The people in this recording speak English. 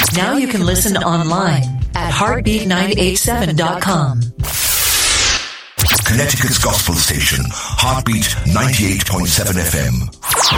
Now you can listen online at heartbeat987.com. Connecticut's gospel station, Heartbeat 98.7 FM.